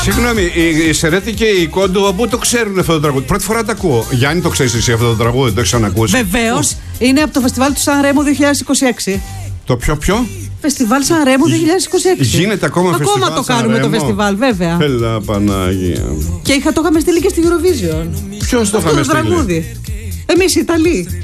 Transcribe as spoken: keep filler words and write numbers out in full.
Συγγνώμη, η, η Σερέτη και η Κόντο από πού το ξέρουν αυτό το τραγούδι? Πρώτη φορά το ακούω. Γιάννη, το ξέρεις εσύ αυτό το τραγούδι? Το έχεις ανακούσει? Βεβαίως. Είναι από το φεστιβάλ του Σαν Ρέμο δύο χιλιάδες είκοσι έξι. Το ποιο ποιο? Φεστιβάλ Σαν Ρέμο δύο χιλιάδες είκοσι έξι. Γίνεται ακόμα, ακόμα φεστιβάλ? Ακόμα το κάνουμε το φεστιβάλ, βέβαια. Έλα Πανάγια. Και είχα, το είχαμε στείλει και στη Eurovision. Ποιος το είχαμε στείλει? τραγούδι. Εμείς οι Ιταλοί.